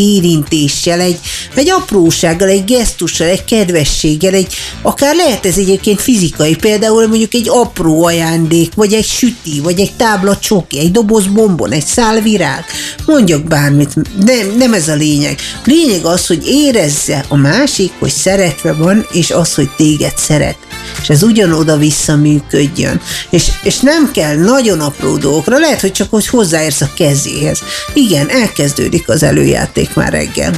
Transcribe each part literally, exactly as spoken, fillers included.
érintéssel, egy, egy aprósággal, egy gesztussal, egy kedvességgel, egy, akár lehet ez egyébként fizikai, például mondjuk egy apró ajándék, vagy egy süti, vagy egy tábla csoki, egy doboz bombon, egy szál virág, mondjak bármit, nem, nem ez a lényeg. Lényeg az, hogy érezze a másik, hogy szeretve van, és az, hogy téged szeret. És ez ugyanoda visszaműködjön. És, és nem kell nagyon apró dolgokra, lehet, hogy csak hogy hozzáérsz a kezéhez. Igen, elkezdődik az előjáték már reggel.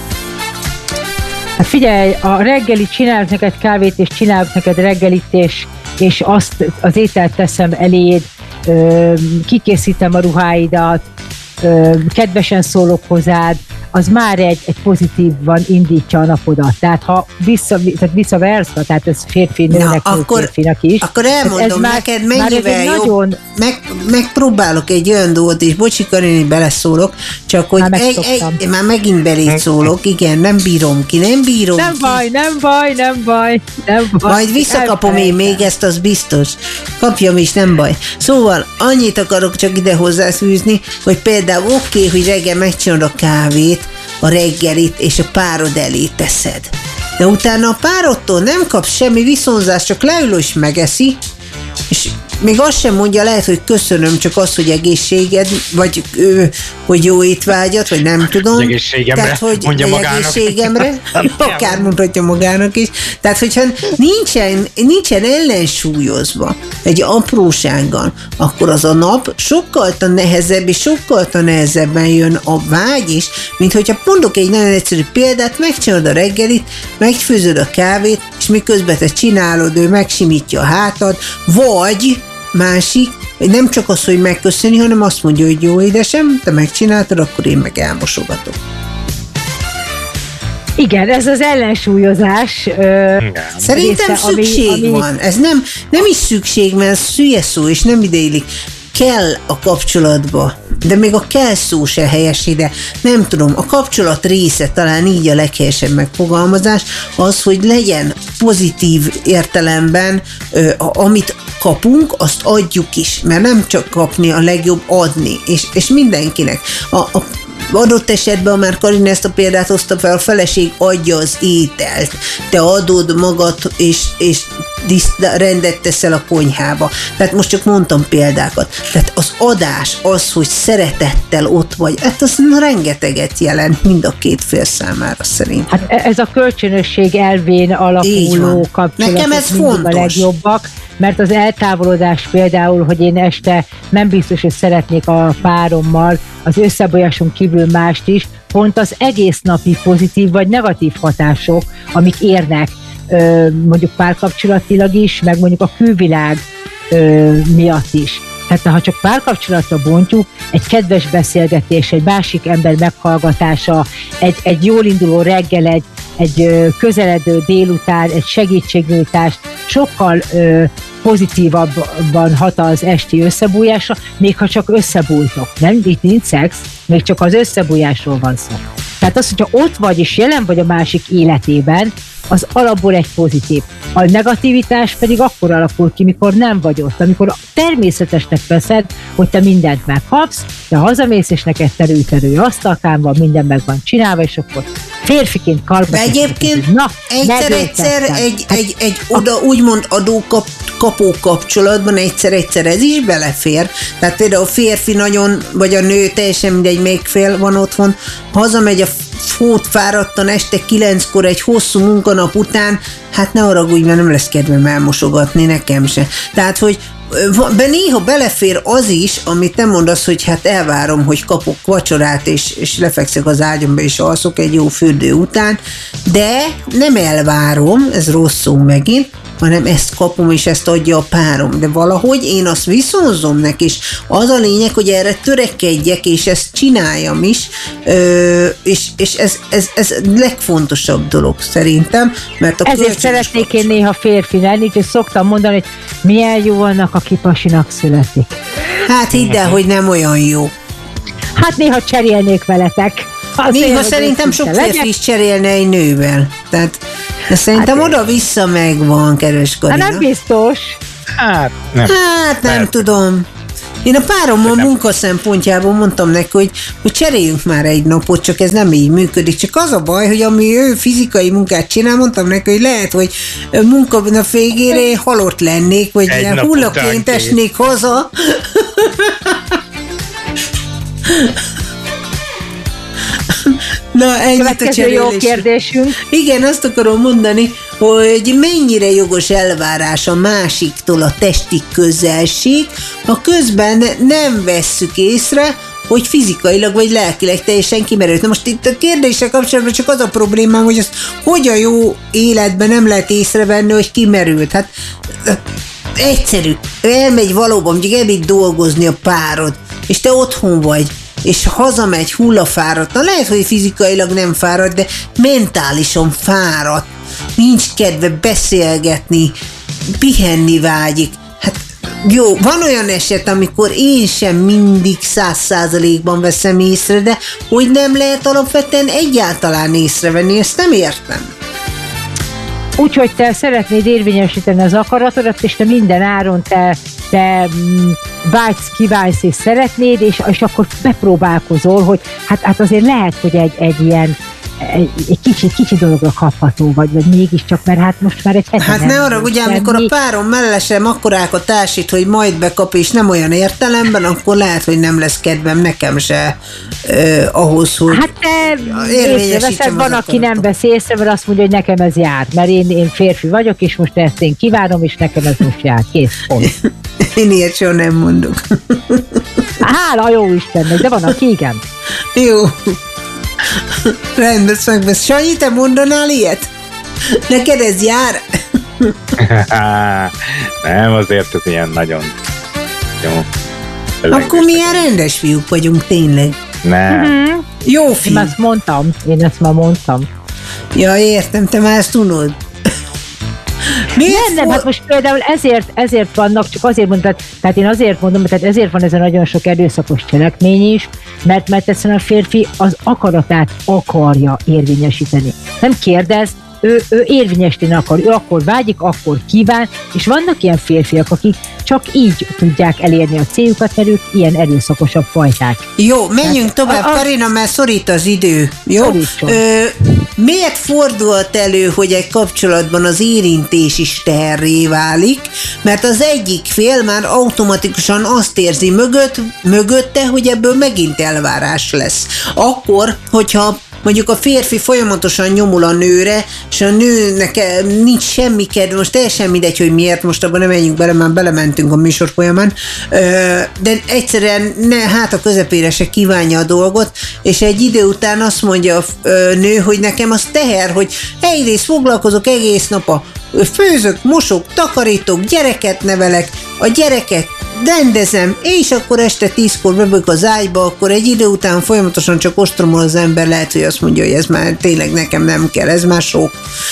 Hát figyelj, a reggeli csinálok neked kávét, és csinálok neked reggelit, és, és azt az ételt teszem eléd, kikészítem a ruháidat, kedvesen szólok hozzád, az már egy, egy pozitívan indítja a napodat. Tehát ha vissza, tehát visszaverszva, tehát ez férfi nőnek, akkor, férfinak is. Akkor elmondom neked, mennyivel jobb. Nagyon... Meg, megpróbálok egy olyan dolgot, és bocsi, Karin, beleszólok, csak hogy már, egy, egy, már megint beléd szólok, igen, nem bírom ki, nem bírom nem ki. Baj, nem baj, nem baj, nem baj. Majd visszakapom én még ezt, az biztos. Kapjam is, nem baj. Szóval annyit akarok csak ide hozzászűzni, hogy például oké, okay, hogy reggel megcsinálod a kávét, a reggelit, és a párod elé teszed. De utána a párodtól nem kapsz semmi viszonzást, csak leül és megeszi, és még azt sem mondja, lehet, hogy köszönöm, csak az, hogy egészséged, vagy ő, hogy jó étvágyat, vagy nem tudom. Az egészségemre, tehát, hogy mondja magának. Egészségemre, akár mondhatja magának is. Tehát, hogyha nincsen, nincsen ellensúlyozva egy aprósággal, akkor az a nap sokkal nehezebb, és sokkal nehezebben jön a vágy is, mint hogyha mondok egy nagyon egyszerű példát, megcsinálod a reggelit, megfőzöd a kávét, és miközben te csinálod, ő megsimítja a hátad, vagy másik, nem csak az, hogy megköszöni, hanem azt mondja, hogy jó édesem, te megcsináltad, akkor én meg elmosogatok. Igen, ez az ellensúlyozás. Szerintem része, szükség ami, ami... van. Ez nem, nem is szükség, mert ez szülye szó, és nem ideillik. Kell a kapcsolatba, de még a kell szó se helyes ide. Nem tudom, a kapcsolat része, talán így a leghelyesebb megfogalmazás, az, hogy legyen pozitív értelemben, ö, amit kapunk, azt adjuk is, mert nem csak kapni, a legjobb adni, és, és mindenkinek. A, a adott esetben, már Karin ezt a példát hozta fel, a feleség adja az ételt, te adod magad, és, és rendet teszel a konyhába. Tehát most csak mondtam példákat. Tehát az adás, az, hogy szeretettel ott vagy, hát az rengeteget jelent mind a két fél számára szerint. Hát ez a kölcsönösség elvén alapuló kapcsolatok nekem ez mindig fontos. A legjobbak, mert az eltávolodás például, hogy én este nem biztos, hogy szeretnék a párommal az összebolyáson kívül mást is, pont az egész napi pozitív vagy negatív hatások, amik érnek mondjuk párkapcsolatilag is, meg mondjuk a külvilág miatt is. Tehát ha csak párkapcsolatra bontjuk, egy kedves beszélgetés, egy másik ember meghallgatása, egy, egy jól induló reggel, egy, egy közeledő délután, egy segítségnyújtást sokkal ö, pozitívabban hat az esti összebújásra, még ha csak összebújtok. Nem, itt nincs szex, még csak az összebújásról van szó. Tehát az, hogyha ott vagy és jelen vagy a másik életében, az alapból egy pozitív. A negativitás pedig akkor alakul ki, mikor nem vagy ott, amikor természetesnek veszed, hogy te mindent megkapsz, de hazamész, és neked terül-terül asztalkán van, minden meg van csinálva, és akkor férfiként karba. Egyébként na, egyszer-egyszer egy, egy, egy oda úgymond adókap, kapó kapcsolatban egyszer-egyszer ez is belefér. Tehát például a férfi nagyon, vagy a nő, teljesen mindegy, még fél van otthon, hazamegy a fót fáradtan este kilenckor egy hosszú munkanap után, hát ne haragudj, mert nem lesz kedvem elmosogatni, nekem se. Tehát, hogy be néha belefér az is, amit te mondasz, hogy hát elvárom, hogy kapok vacsorát, és, és lefekszek az ágyamba, és alszok egy jó fürdő után, de nem elvárom, ez rossz szó megint, hanem ezt kapom, és ezt adja a párom. De valahogy én azt viszonzom neki, és az a lényeg, hogy erre törekedjek, és ezt csináljam is, ö, és, és ez, ez, ez legfontosabb dolog szerintem, mert a ezért szeretnék kapcsolat. Én néha férfi lenni, és szoktam mondani, hogy milyen jó annak, aki pasinak születik. Hát hidd el, hogy nem olyan jó. Hát néha cserélnék veletek. Azért, néha szerintem sok férfi is cserélne egy nővel. Tehát de szerintem hát oda-vissza megvan, kedves Karina. Hát nem biztos. Hát nem. Hát nem Mert. tudom. Én a párommal munka szempontjából mondtam neki, hogy, hogy cseréljünk már egy napot, csak ez nem így működik. Csak az a baj, hogy ami ő fizikai munkát csinál, mondtam neki, hogy lehet, hogy munkanap végére halott lennék, vagy ilyen hullaként esnék haza. Na, ennyit a cserélés. Jó kérdésünk. Igen, azt akarom mondani, hogy mennyire jogos elvárás a másiktól a testi közelség, ha közben nem vesszük észre, hogy fizikailag vagy lelkileg teljesen kimerült. Na most itt a kérdéssel kapcsolatban csak az a problémám, hogy azt hogy a jó életben nem lehet észrevenni, hogy kimerült. Hát egyszerű. Elmegy valóban, mondjuk elmegy dolgozni a párod, és te otthon vagy, és hazamegy hullafáradt. Na lehet, hogy fizikailag nem fáradt, de mentálisan fáradt. Nincs kedve beszélgetni, pihenni vágyik. Hát jó, van olyan eset, amikor én sem mindig száz százalékban veszem észre, de hogy nem lehet alapvetően egyáltalán észrevenni, ezt nem értem. Úgyhogy te szeretnéd érvényesíteni az akaratodat, és te minden áron te, te vágysz, kívánsz és szeretnéd, és, és akkor bepróbálkozol, hogy hát, hát azért lehet, hogy egy, egy ilyen egy, egy kicsi, kicsi dologra kapható vagy, vagy mégiscsak, mert hát most már egy hete Hát ne arra, ugye, amikor a párom mellesem akkorákat társít, hogy majd bekap, és nem olyan értelemben, akkor lehet, hogy nem lesz kedvem nekem se eh, ahhoz, hogy hát te észreveszed, van, aki nem vesz észre, mert azt mondja, hogy nekem ez jár, mert én, én férfi vagyok, és most ezt én kívánom, és nekem ez most jár, kész, pont. Én ilyet soha nem mondok. Hála jó Istennek, de van, aki igen. Jó. Rendben, szóval, Sanyi, te mondanál ilyet? Neked ez jár? Nem, azért ez ilyen nagyon jó. Akkor milyen rendes fiúk vagyunk tényleg. Nem. Uh-huh. Jó fiú. Én ezt mondtam, én ezt már mondtam. Ja, értem, te már ezt tudod. Miért nem, nem, hát most például ezért, ezért vannak, csak azért mondom, tehát én azért mondom, tehát ezért van ez a nagyon sok erőszakos cselekmény is, mert, mert egyszerűen a férfi az akaratát akarja érvényesíteni. Nem kérdez, ő, ő érvényesíteni akar, ő akkor vágyik, akkor kíván, és vannak ilyen férfiak, akik csak így tudják elérni a céljukat, mert ők ilyen erőszakosabb fajták. Jó, menjünk hát, tovább, a, a, Karina, mert szorít az idő. Jó? Ö, miért fordulhat elő, hogy egy kapcsolatban az érintés is teherré válik? Mert az egyik fél már automatikusan azt érzi mögött, mögötte, hogy ebből megint elvárás lesz. Akkor, hogyha mondjuk a férfi folyamatosan nyomul a nőre, és a nőnek nincs semmi kedve, most teljesen mindegy, hogy miért, most abban nem menjünk bele, már belementünk a műsor folyamán, de egyszerűen ne, hát a közepére se kívánja a dolgot, és egy idő után azt mondja a nő, hogy nekem az teher, hogy egyrészt foglalkozok egész nap, a főzök, mosok, takarítok, gyereket nevelek, a gyereket rendezem, és akkor este tízkor bebök az ágyba, akkor egy idő után folyamatosan csak ostromol az ember, lehet, hogy azt mondja, hogy ez már tényleg nekem nem kell, ez már sok.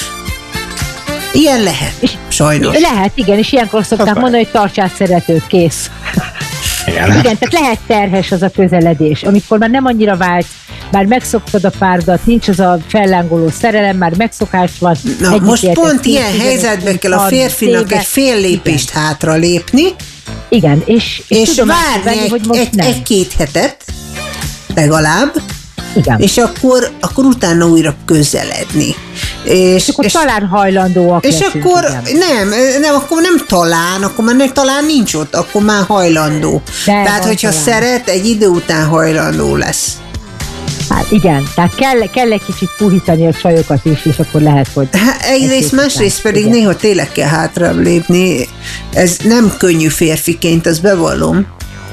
Ilyen lehet, és sajnos. Lehet, igen, és ilyenkor szokták mondani, hogy tartsát szeretőt, kész. Igen. Igen, tehát lehet terhes az a közeledés, amikor már nem annyira vágysz, már megszoktad a párdat, nincs az a fellángoló szerelem, már megszokás van. Na, most pont ilyen helyzetben kell a férfinak egy fél lépést igen. hátra lépni, igen, és, és, és várni venni, egy, hogy most egy, egy-két hetet legalább, igen. és akkor, akkor utána újra közeledni. És, és akkor és, talán hajlandóak És leszünk, akkor igen. nem, nem, akkor nem talán, akkor már nem, talán nincs ott, akkor már hajlandó. De Tehát, hogyha talán. Szeret, egy idő után hajlandó lesz. Hát igen, tehát kell, kell egy kicsit puhítani a csajokat is, és akkor lehet, hogy... Hát egyrészt, másrészt pedig igen. néha tényleg kell hátrább lépni. Ez nem könnyű férfiként, azt bevallom,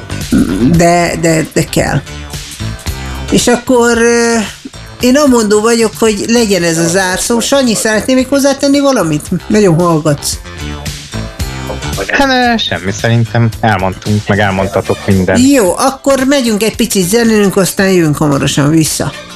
de, de, de kell. És akkor én amondó vagyok, hogy legyen ez a zárszó. Sanyi, szeretném még hozzátenni valamit? Nagyon hallgatsz. Hát semmi, szerintem elmondtunk, meg elmondtatok mindent. Jó, akkor megyünk egy picit zenélünk, aztán jövünk hamarosan vissza.